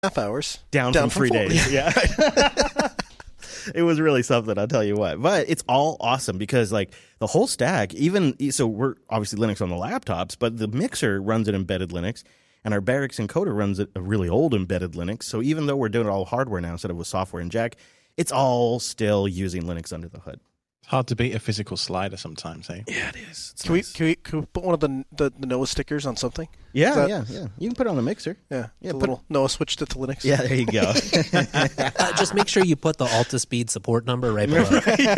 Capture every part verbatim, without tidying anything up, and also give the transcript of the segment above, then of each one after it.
half hours. Down, down from, from three days. Yeah. yeah. It was really something, I'll tell you what. But it's all awesome because, like, the whole stack, even, so we're obviously Linux on the laptops, but the mixer runs an embedded Linux, and our Barracks encoder runs a really old embedded Linux. So even though we're doing it all hardware now instead of with software and jack, it's all still using Linux under the hood. It's hard to beat a physical slider sometimes, eh? Yeah, it is. It's can, nice. we, can we can we put one of the the, the Noah stickers on something? Yeah, that, yeah, yeah. You can put it on the mixer. Yeah, yeah. The little Noah switched it to Linux. Yeah, there you go. uh, just make sure you put the Altispeed support number right below.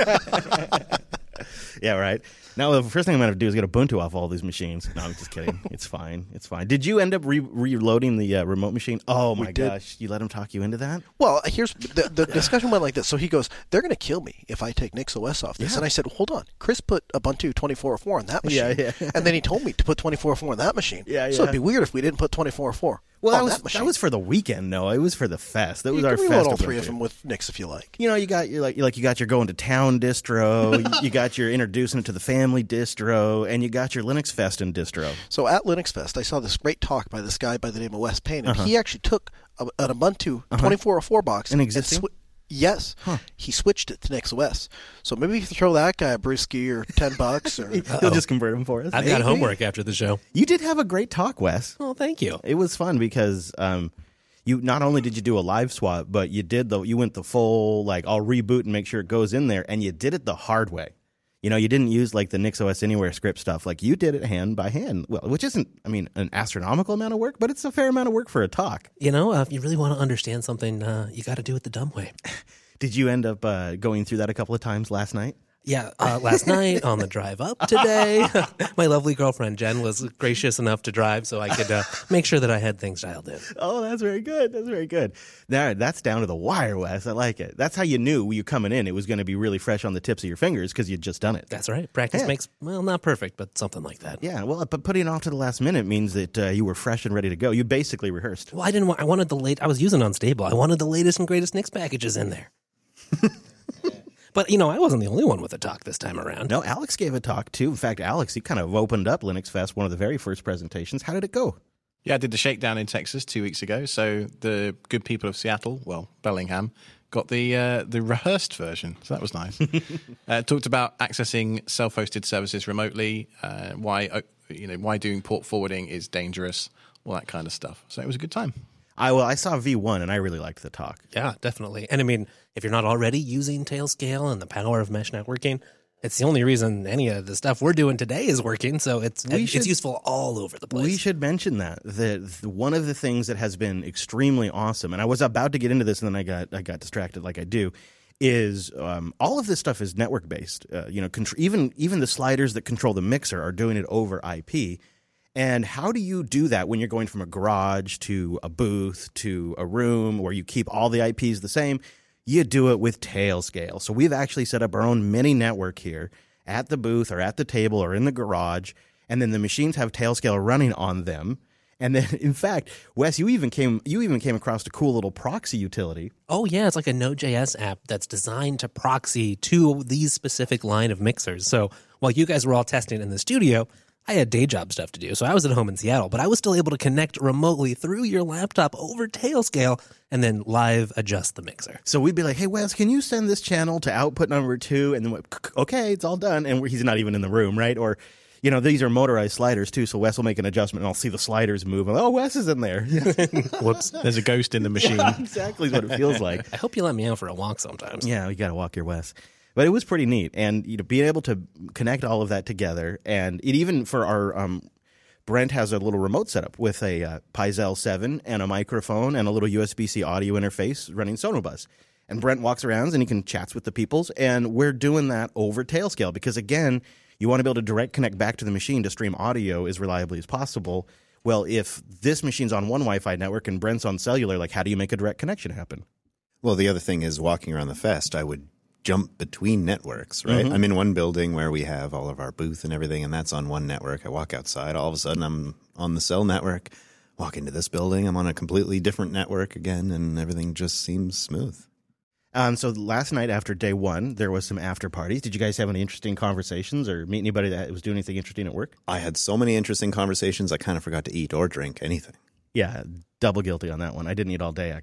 Yeah, right. Now, the first thing I'm going to do is get Ubuntu off all these machines. No, I'm just kidding. It's fine. It's fine. Did you end up re- reloading the uh, remote machine? Oh, my gosh. You let him talk you into that? Well, here's the, the discussion went like this. So he goes, they're going to kill me if I take NixOS off this. Yeah. And I said, hold on. Chris put Ubuntu twenty-four oh four on that machine. Yeah, yeah. And then he told me to put twenty-four oh four on that machine. Yeah, yeah. So it'd be weird if we didn't put twenty-four oh four. Well, that was, that, that was for the weekend, no. It was for the fest. That was you our can fest. all three of them with Nix if you like. You know, you got your like, like you got your going to town distro, you, you got your introducing it to the family distro, and you got your Linux Fest and distro. So at Linux Fest, I saw this great talk by this guy by the name of Wes Payne, and uh-huh. he actually took a, an Ubuntu uh-huh. twenty-four oh four box an existing. And sw- Yes, huh. He switched it to NixOS. So maybe if you throw that guy a brewski or ten bucks, or he'll just convert him for us. I've got maybe. homework after the show. You did have a great talk, Wes. Oh, thank you. It was fun because um, you not only did you do a live swap, but you did the you went the full like I'll reboot and make sure it goes in there, and you did it the hard way. You know, you didn't use like the NixOS Anywhere script stuff. Like you did it hand by hand. Well, which isn't, I mean, an astronomical amount of work, but it's a fair amount of work for a talk. You know, uh, if you really want to understand something, uh, you got to do it the dumb way. Did you end up uh, going through that a couple of times last night? Yeah, uh, last night on the drive up today, my lovely girlfriend Jen was gracious enough to drive so I could uh, make sure that I had things dialed in. Oh, that's very good. That's very good. Now, that's down to the wire, Wes. I like it. That's how you knew you coming in it was going to be really fresh on the tips of your fingers because you'd just done it. That's right. Practice yeah. makes, well, not perfect, but something like that. Yeah, well, but putting it off to the last minute means that uh, you were fresh and ready to go. You basically rehearsed. Well, I didn't want, I wanted the late, I was using Unstable. I wanted the latest and greatest Nix packages in there. But, you know, I wasn't the only one with a talk this time around. No, Alex gave a talk, too. In fact, Alex, he kind of opened up Linux Fest, one of the very first presentations. How did it go? Yeah, I did the shakedown in Texas two weeks ago. So the good people of Seattle, well, Bellingham, got the uh, the rehearsed version. So that was nice. uh, talked about accessing self-hosted services remotely, uh, why uh, you know why doing port forwarding is dangerous, all that kind of stuff. So it was a good time. I well, I saw V one and I really liked the talk. Yeah, definitely. And I mean, if you're not already using Tailscale and the power of mesh networking, it's the only reason any of the stuff we're doing today is working. So it's we it's should, useful all over the place. We should mention that that one of the things that has been extremely awesome, and I was about to get into this and then I got I got distracted like I do, is um, all of this stuff is network based. Uh, you know, contr- even even the sliders that control the mixer are doing it over I P. And how do you do that when you're going from a garage to a booth to a room where you keep all the I Ps the same? You do it with Tailscale. So we've actually set up our own mini network here at the booth or at the table or in the garage, and then the machines have Tailscale running on them. And then, in fact, Wes, you even came you even came across a cool little proxy utility. Oh, yeah. It's like a Node.js app that's designed to proxy to these specific line of mixers. So while you guys were all testing in the studio, I had day job stuff to do, so I was at home in Seattle, but I was still able to connect remotely through your laptop over Tailscale and then live adjust the mixer. So we'd be like, hey, Wes, can you send this channel to output number two? And then, okay, it's all done. And he's not even in the room, right? Or, you know, these are motorized sliders, too, so Wes will make an adjustment, and I'll see the sliders move. And, oh, Wes is in there. Whoops, there's a ghost in the machine. Yeah, exactly what it feels like. I hope you let me out for a walk sometimes. Yeah, you got to walk your Wes. But it was pretty neat, and you know, being able to connect all of that together, and it even for our um, Brent has a little remote setup with a uh, Pyzel seven and a microphone and a little U S B C audio interface running Sonobus. And Brent walks around and he can chats with the peoples, and we're doing that over Tailscale because again, you want to be able to direct connect back to the machine to stream audio as reliably as possible. Well, if this machine's on one Wi-Fi network and Brent's on cellular, like how do you make a direct connection happen? Well, the other thing is walking around the fest, I would jump between networks, right? Mm-hmm. I'm in one building where we have all of our booth and everything, and that's on one network. I walk outside, all of a sudden I'm on the cell network. Walk into this building, I'm on a completely different network again, and everything just seems smooth. Um, so last night after day one, there was some after parties. Did you guys have any interesting conversations or meet anybody that was doing anything interesting at work? I had so many interesting conversations, I kind of forgot to eat or drink anything. Yeah, double guilty on that one. I didn't eat all day.